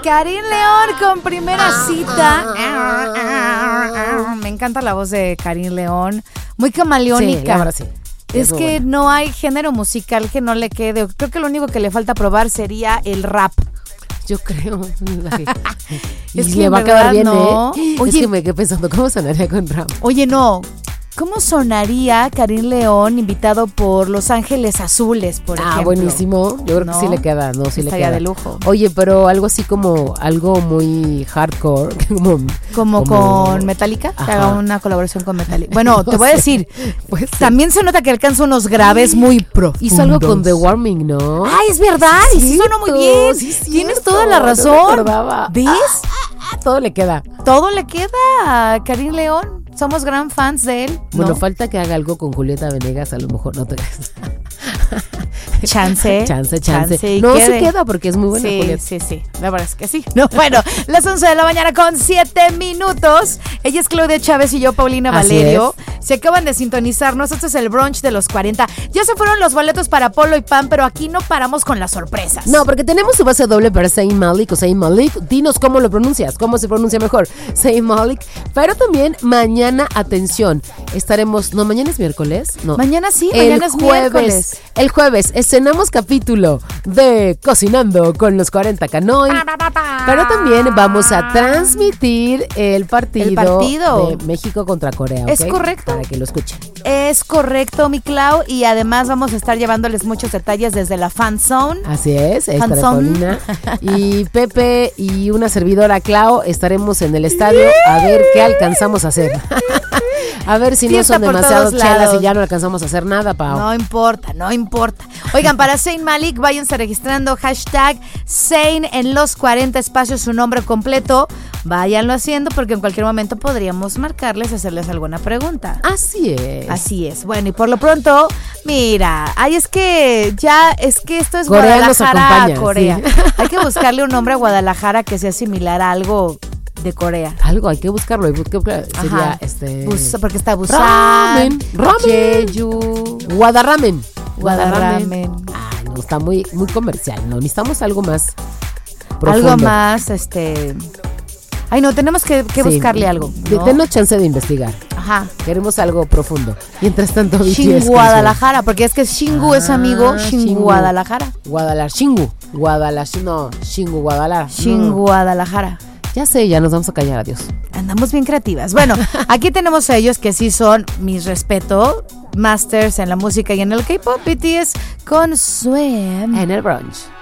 Karin León con Primera Cita. Me encanta la voz de Karin León. Muy camaleónica. Sí, la verdad sí. Es que no hay género musical que no le quede. Creo que lo único que le falta probar sería el rap. Yo creo. Y Es que le va a quedar bien, no. ¿eh? Oye, es que me quedé pensando, ¿cómo sonaría con rap? Oye, no. ¿Cómo sonaría Karin León invitado por Los Ángeles Azules, por ejemplo? Buenísimo. Yo creo ¿No? que sí le queda, ¿no? Sí le Estaría queda. de lujo. Oye, pero algo así como algo muy hardcore. Como con Metallica, que haga una colaboración con Metallica. Bueno, te voy a decir, pues, también se nota que alcanza unos graves muy profundos. hizo algo con The Warming, ¿no? ¡Ay, es verdad! Y sí sonó muy bien. Sí, Tienes cierto, toda la no razón. me acordaba. ¿Ves? Todo le queda. Todo le queda a Karin León. Somos gran fans de él. Bueno, ¿no? falta que haga algo con Julieta Venegas, a lo mejor no te Chance. Chance. y No quede. se queda porque es muy buena Sí, Julieta. sí. La verdad es que sí. No, bueno, las 11 de la mañana con 7 minutos. Ella es Claudia Chávez y yo, Paulina Así Valerio. Se acaban de sintonizarnos. Esto es el brunch de los 40. Ya se fueron los boletos para Polo y Pan, pero aquí no paramos con las sorpresas. No, porque tenemos su base doble para Zayn Malik o Zayn Malik. Dinos cómo lo pronuncias, cómo se pronuncia mejor. Zayn Malik. Pero también mañana, atención, estaremos. No, mañana es miércoles. No. Mañana sí, mañana es miércoles. El jueves estrenamos capítulo de Cocinando con los 40 Canoy. Pero también vamos a transmitir el partido de México contra Corea. ¿Okay? Es correcto. Para que lo escuchen. Es correcto, mi Clau. Y además vamos a estar llevándoles muchos detalles desde la Fan Zone. Así es, estará Fanzón. Paulina y Pepe y una servidora Clau estaremos en el estadio a ver qué alcanzamos a hacer. A ver si no Fiesta son por demasiados todos chelas lados. y ya no alcanzamos a hacer nada, Pau. No importa. Oigan, para Zayn Malik, váyanse registrando hashtag Zayn en los 40 espacios, su nombre completo. Váyanlo haciendo porque en cualquier momento podríamos marcarles, hacerles alguna pregunta. Así es. Así es. Bueno, y por lo pronto, mira, es que esto es Corea nos Guadalajara, acompaña, Corea. sí. Hay que buscarle un nombre a Guadalajara que sea similar a algo de Corea. Algo hay que buscarlo. Sería Porque está Busan, Ramen. Jeju, Guadarramen. Guadarramen. Ay, no, está muy, muy comercial. No, necesitamos algo más profundo. Algo más, Ay, no, tenemos que buscarle algo, ¿no? Denos chance de investigar. Ajá. Queremos algo profundo. Mientras tanto, Shin BTS Guadalajara, porque es que Shingu es amigo, Shin Shingu. Guadalajara. Shingu Guadalajara. Shin Guadalajara. Ya sé, ya nos vamos a callar, adiós. Andamos bien creativas. Bueno, aquí tenemos a ellos que sí son, mis respeto, masters en la música y en el K-pop. BTS con Swim. En el brunch.